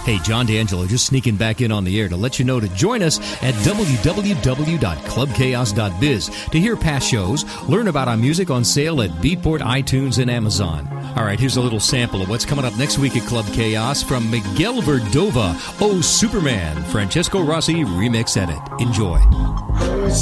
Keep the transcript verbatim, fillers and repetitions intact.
Hey, John D'Angelo just sneaking back in on the air to let you know to join us at w w w dot club chaos dot biz to hear past shows, learn about our music on sale at Beatport, iTunes, and Amazon. All right, here's a little sample of what's coming up next week at Club Chaos from Miguel Verdova, Oh Superman, Francesco Rossi remix edit. Enjoy.